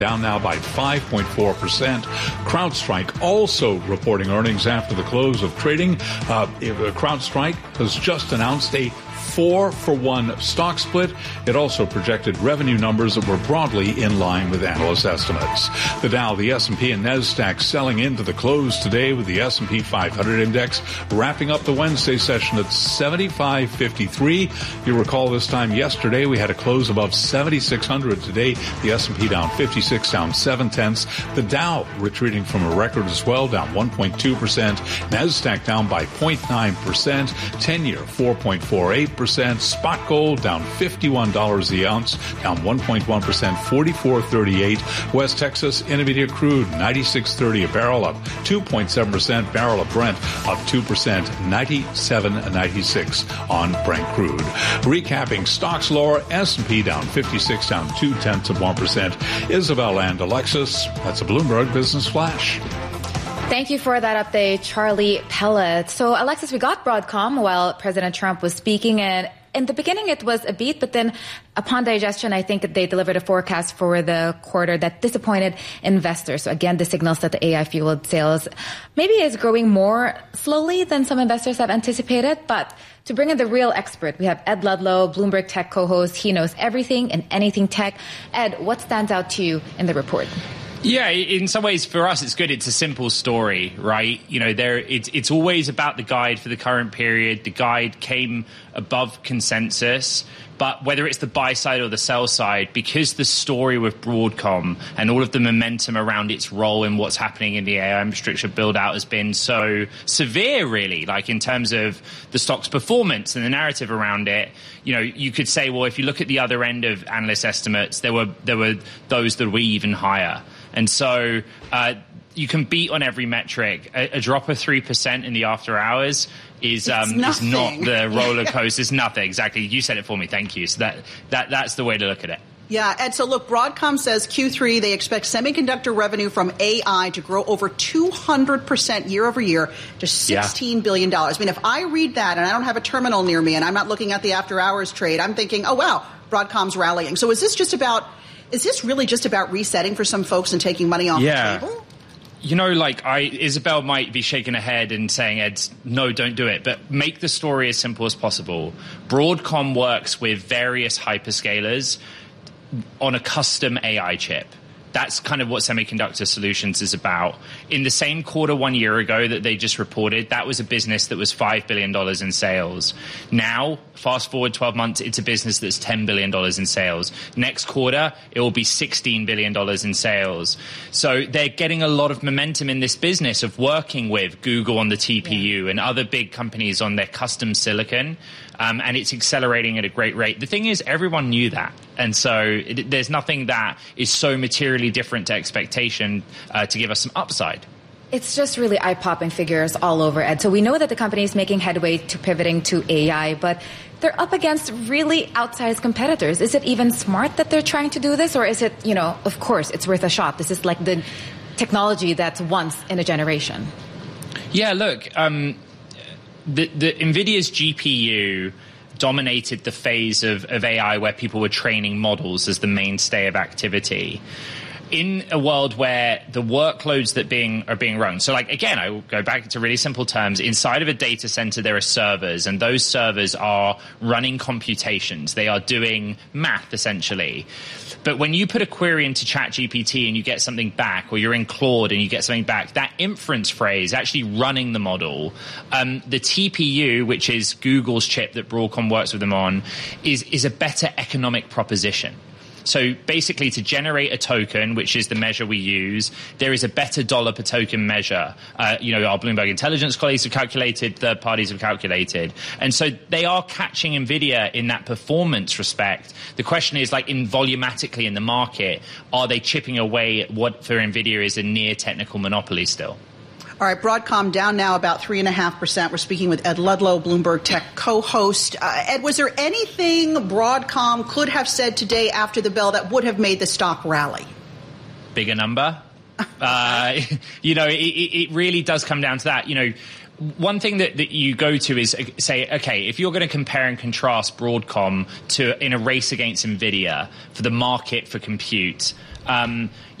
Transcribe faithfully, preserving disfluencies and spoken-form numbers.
down now by five point four percent. CrowdStrike also reporting earnings after the close of trading. Uh, CrowdStrike has just announced a four for one stock split. It also projected revenue numbers that were broadly in line with analyst estimates. The Dow, the S and P, and NASDAQ selling into the close today, with the S and P five hundred index wrapping up the Wednesday session at seventy-five fifty-three. You recall this time yesterday we had a close above seventy-six hundred. Today the S and P down fifty-six, down seven tenths. The Dow retreating from a record as well, down one point two percent. NASDAQ down by zero point nine percent. ten-year four point four eight percent. Spot gold down fifty-one dollars the ounce, down one point one percent, forty-four thirty-eight. West Texas Intermediate crude ninety-six thirty a barrel, up two point seven percent. Barrel of Brent up two percent, ninety-seven ninety-six on Brent crude. Recapping stocks lower, S and P down fifty-six, down two tenths of one percent. Isabel and Alexis, that's a Bloomberg Business Flash. Thank you for that update, Charlie Pellet. So, Alexis, we got Broadcom while President Trump was speaking, and in the beginning it was a beat, but then upon digestion, I think they delivered a forecast for the quarter that disappointed investors. So again, this signals that the A I-fueled sales maybe is growing more slowly than some investors have anticipated. But to bring in the real expert, we have Ed Ludlow, Bloomberg Tech co-host. He knows everything and anything tech. Ed, what stands out to you in the report? Yeah, in some ways for us it's good. It's a simple story, right? You know, there it's it's always about the guide for the current period. The guide came above consensus, but whether it's the buy side or the sell side, because the story with Broadcom and all of the momentum around its role in what's happening in the A I infrastructure build out has been so severe, really, like in terms of the stock's performance and the narrative around it. You know, you could say, well, if you look at the other end of analyst estimates, there were there were those that were even higher. And so uh, you can beat on every metric. A, a drop of three percent in the after hours is um, is not the roller coaster. It's nothing. Exactly. You said it for me. Thank you. So that, that that's the way to look at it. Yeah, and so look, Broadcom says Q three, they expect semiconductor revenue from A I to grow over two hundred percent year over year to sixteen yeah. billion dollars. I mean, if I read that and I don't have a terminal near me and I'm not looking at the after hours trade, I'm thinking, oh, wow, Broadcom's rallying. So is this just about... Is this really just about resetting for some folks and taking money off yeah. the table? You know, like I, Isabel might be shaking her head and saying, Ed, no, don't do it. But make the story as simple as possible. Broadcom works with various hyperscalers on a custom A I chip. That's kind of what Semiconductor Solutions is about. In the same quarter one year ago that they just reported, that was a business that was five billion dollars in sales. Now, fast forward twelve months, it's a business that's ten billion dollars in sales. Next quarter, it will be sixteen billion dollars in sales. So they're getting a lot of momentum in this business of working with Google on the T P U and other big companies on their custom silicon. Um, and it's accelerating at a great rate. The thing is, everyone knew that. And so it, there's nothing that is so materially different to expectation uh, to give us some upside. It's just really eye-popping figures all over, Ed. So we know that the company is making headway to pivoting to A I, but they're up against really outsized competitors. Is it even smart that they're trying to do this? Or is it, you know, of course, it's worth a shot. This is like the technology that's once in a generation. Yeah, look... Um, The, the NVIDIA's G P U dominated the phase of, of A I where people were training models as the mainstay of activity. In a world where the workloads that being are being run, so like again, I will go back to really simple terms. Inside of a data center, there are servers, and those servers are running computations. They are doing math essentially. But when you put a query into ChatGPT and you get something back, or you're in Claude and you get something back, that inference phrase, actually running the model, um, the T P U, which is Google's chip that Broadcom works with them on, is is a better economic proposition. So basically, to generate a token, which is the measure we use, there is a better dollar per token measure. Uh, you know, our Bloomberg Intelligence colleagues have calculated, third parties have calculated. And so they are catching NVIDIA in that performance respect. The question is, like, in volumatically in the market, are they chipping away at what for NVIDIA is a near technical monopoly still? All right, Broadcom down now about three point five percent. We're speaking with Ed Ludlow, Bloomberg Tech co-host. Uh, Ed, was there anything Broadcom could have said today after the bell that would have made the stock rally? Bigger number. uh, you know, it, it really does come down to that. You know, one thing that, that you go to is say, okay, if you're going to compare and contrast Broadcom to in a race against NVIDIA for the market for compute, Um,